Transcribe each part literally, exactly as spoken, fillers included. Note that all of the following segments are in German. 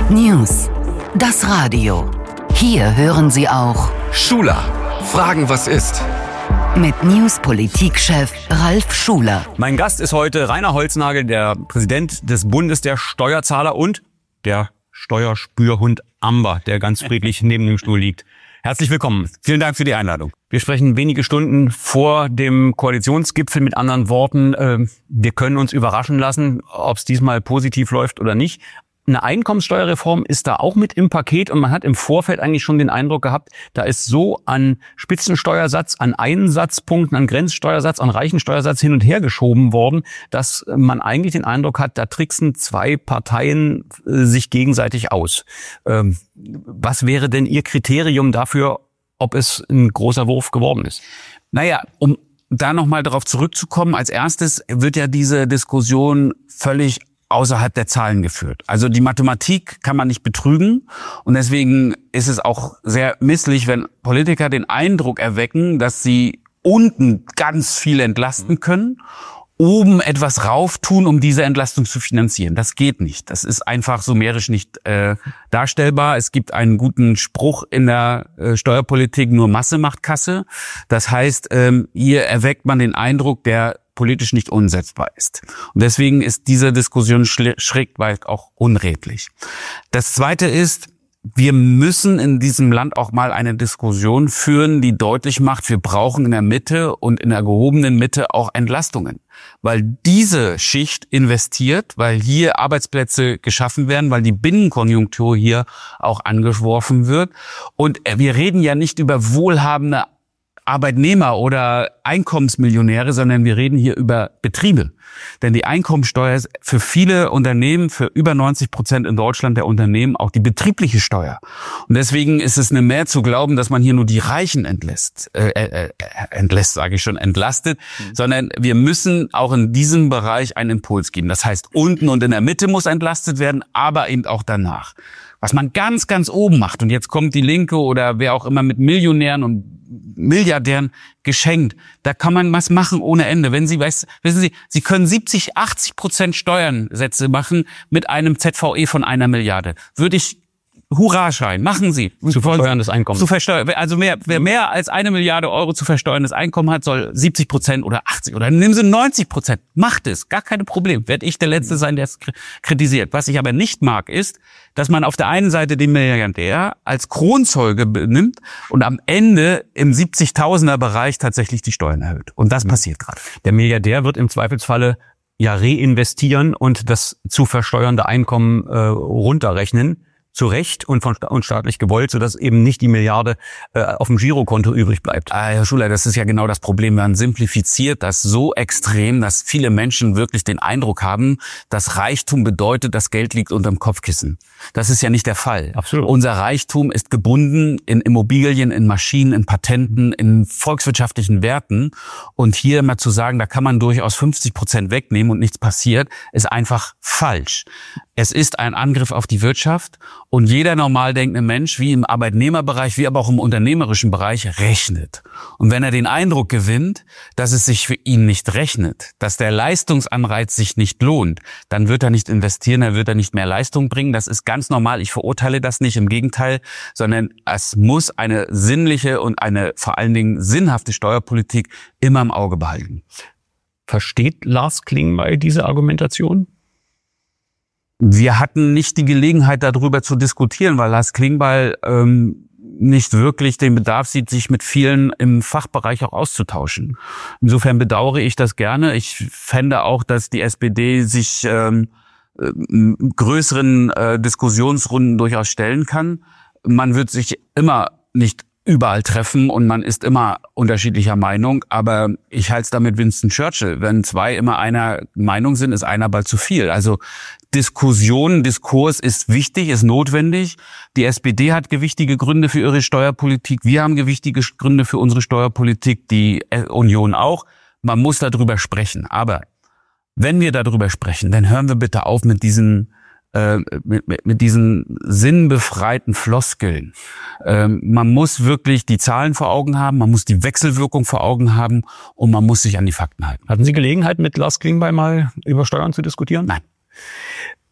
News. Das Radio. Hier hören Sie auch Schuler. Fragen, was ist? Mit News-Politikchef Ralf Schuler. Mein Gast ist heute Rainer Holznagel, der Präsident des Bundes der Steuerzahler und der Steuerspürhund Amber, der ganz friedlich neben dem Stuhl liegt. Herzlich willkommen. Vielen Dank für die Einladung. Wir sprechen wenige Stunden vor dem Koalitionsgipfel. Mit anderen Worten, äh, wir können uns überraschen lassen, ob es diesmal positiv läuft oder nicht. Eine Einkommenssteuerreform ist da auch mit im Paket und man hat im Vorfeld eigentlich schon den Eindruck gehabt, da ist so an Spitzensteuersatz, an Einsatzpunkten, an Grenzsteuersatz, an Reichensteuersatz hin und her geschoben worden, dass man eigentlich den Eindruck hat, da tricksen zwei Parteien äh, sich gegenseitig aus. Ähm, was wäre denn Ihr Kriterium dafür, ob es ein großer Wurf geworden ist? Naja, um da nochmal darauf zurückzukommen, als erstes wird ja diese Diskussion völlig außerhalb der Zahlen geführt. Also die Mathematik kann man nicht betrügen und deswegen ist es auch sehr misslich, wenn Politiker den Eindruck erwecken, dass sie unten ganz viel entlasten können, oben etwas rauf tun, um diese Entlastung zu finanzieren. Das geht nicht. Das ist einfach summerisch nicht äh, darstellbar. Es gibt einen guten Spruch in der äh, Steuerpolitik, nur Masse macht Kasse. Das heißt, ähm, hier erweckt man den Eindruck, der politisch nicht umsetzbar ist. Und deswegen ist diese Diskussion schrägweit auch unredlich. Das Zweite ist, wir müssen in diesem Land auch mal eine Diskussion führen, die deutlich macht, wir brauchen in der Mitte und in der gehobenen Mitte auch Entlastungen. Weil diese Schicht investiert, weil hier Arbeitsplätze geschaffen werden, weil die Binnenkonjunktur hier auch angeworfen wird. Und wir reden ja nicht über wohlhabende Arbeitnehmer oder Einkommensmillionäre, sondern wir reden hier über Betriebe. Denn die Einkommensteuer ist für viele Unternehmen, für über neunzig Prozent in Deutschland der Unternehmen, auch die betriebliche Steuer. Und deswegen ist es eine Mehr zu glauben, dass man hier nur die Reichen entlässt, äh, äh, entlässt, sage ich schon, entlastet, mhm. sondern wir müssen auch in diesem Bereich einen Impuls geben. Das heißt, unten und in der Mitte muss entlastet werden, aber eben auch danach. Was man ganz, ganz oben macht, und jetzt kommt die Linke oder wer auch immer mit Millionären und Milliardären geschenkt, da kann man was machen ohne Ende. Wenn Sie, weißt, wissen Sie, Sie können siebzig, achtzig Prozent Steuernsätze machen mit einem Z V E von einer Milliarde. Würde ich Hurra schreien. Machen Sie. Zu versteuerndes Einkommen. Zu versteuern. Also mehr, wer mehr als eine Milliarde Euro zu versteuerndes Einkommen hat, soll siebzig Prozent oder achtzig oder nehmen Sie neunzig Prozent. Macht es. Gar kein Problem. Werde ich der Letzte sein, der es kritisiert. Was ich aber nicht mag, ist, dass man auf der einen Seite den Milliardär als Kronzeuge benimmt und am Ende im siebzigtausender Bereich tatsächlich die Steuern erhöht. Und das passiert gerade. Der Milliardär wird im Zweifelsfalle ja reinvestieren und das zu versteuernde Einkommen äh, runterrechnen. Zu Recht und von und staatlich gewollt, sodass eben nicht die Milliarde äh, auf dem Girokonto übrig bleibt. Ah, Herr Schuler, das ist ja genau das Problem. Man simplifiziert das so extrem, dass viele Menschen wirklich den Eindruck haben, dass Reichtum bedeutet, das Geld liegt unterm Kopfkissen. Das ist ja nicht der Fall. Absolut. Unser Reichtum ist gebunden in Immobilien, in Maschinen, in Patenten, in volkswirtschaftlichen Werten. Und hier mal zu sagen, da kann man durchaus fünfzig Prozent wegnehmen und nichts passiert, ist einfach falsch. Es ist ein Angriff auf die Wirtschaft und jeder normal denkende Mensch, wie im Arbeitnehmerbereich, wie aber auch im unternehmerischen Bereich, rechnet. Und wenn er den Eindruck gewinnt, dass es sich für ihn nicht rechnet, dass der Leistungsanreiz sich nicht lohnt, dann wird er nicht investieren, dann wird er nicht mehr Leistung bringen. Das ist ganz normal. Ich verurteile das nicht, im Gegenteil, sondern es muss eine sinnliche und eine vor allen Dingen sinnhafte Steuerpolitik immer im Auge behalten. Versteht Lars Klingbeil diese Argumentation? Wir hatten nicht die Gelegenheit, darüber zu diskutieren, weil Lars Klingbeil ähm, nicht wirklich den Bedarf sieht, sich mit vielen im Fachbereich auch auszutauschen. Insofern bedauere ich das gerne. Ich fände auch, dass die S P D sich ähm, äh, größeren äh, Diskussionsrunden durchaus stellen kann. Man wird sich immer nicht überall treffen und man ist immer unterschiedlicher Meinung, aber ich halte es da mit Winston Churchill. Wenn zwei immer einer Meinung sind, ist einer bald zu viel. Also Diskussion, Diskurs ist wichtig, ist notwendig. Die S P D hat gewichtige Gründe für ihre Steuerpolitik. Wir haben gewichtige Gründe für unsere Steuerpolitik, die Union auch. Man muss darüber sprechen. Aber wenn wir darüber sprechen, dann hören wir bitte auf mit diesen äh, mit, mit, mit diesen sinnbefreiten Floskeln. Ähm, man muss wirklich die Zahlen vor Augen haben, man muss die Wechselwirkung vor Augen haben und man muss sich an die Fakten halten. Hatten Sie Gelegenheit, mit Lars Klingbeil mal über Steuern zu diskutieren? Nein.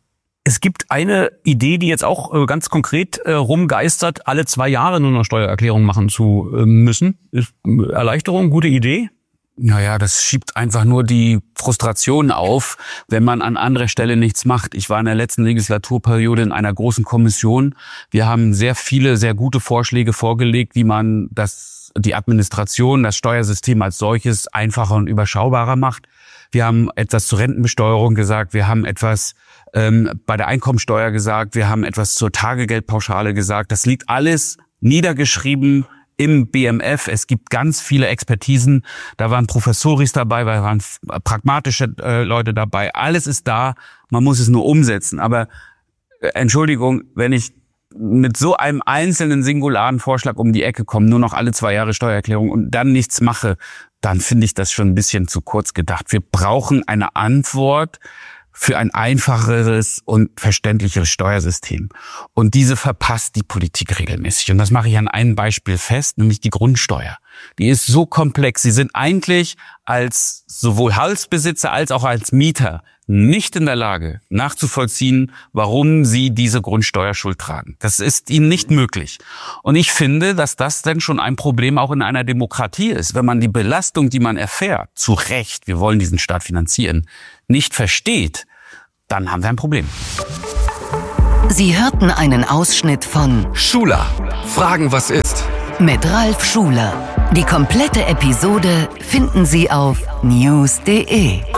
Es gibt eine Idee, die jetzt auch äh, ganz konkret äh, rumgeistert, alle zwei Jahre nur eine Steuererklärung machen zu äh, müssen. Ist äh, Erleichterung, gute Idee? Naja, das schiebt einfach nur die Frustration auf, wenn man an anderer Stelle nichts macht. Ich war in der letzten Legislaturperiode in einer großen Kommission. Wir haben sehr viele, sehr gute Vorschläge vorgelegt, wie man das, die Administration, das Steuersystem als solches einfacher und überschaubarer macht. Wir haben etwas zur Rentenbesteuerung gesagt, wir haben etwas ähm, bei der Einkommensteuer gesagt, wir haben etwas zur Tagegeldpauschale gesagt. Das liegt alles niedergeschrieben im B M F. Es gibt ganz viele Expertisen. Da waren Professoris dabei, da waren pragmatische äh, Leute dabei. Alles ist da. Man muss es nur umsetzen. Aber äh, Entschuldigung, wenn ich mit so einem einzelnen singularen Vorschlag um die Ecke komme, nur noch alle zwei Jahre Steuererklärung und dann nichts mache, dann finde ich das schon ein bisschen zu kurz gedacht. Wir brauchen eine Antwort für ein einfacheres und verständlicheres Steuersystem. Und diese verpasst die Politik regelmäßig. Und das mache ich an einem Beispiel fest, nämlich die Grundsteuer. Die ist so komplex. Sie sind eigentlich als sowohl Hausbesitzer als auch als Mieter nicht in der Lage, nachzuvollziehen, warum sie diese Grundsteuerschuld tragen. Das ist ihnen nicht möglich. Und ich finde, dass das dann schon ein Problem auch in einer Demokratie ist. Wenn man die Belastung, die man erfährt, zu Recht, wir wollen diesen Staat finanzieren, nicht versteht, dann haben wir ein Problem. Sie hörten einen Ausschnitt von Schuler, Fragen, was ist? Mit Ralf Schuler. Die komplette Episode finden Sie auf news punkt de.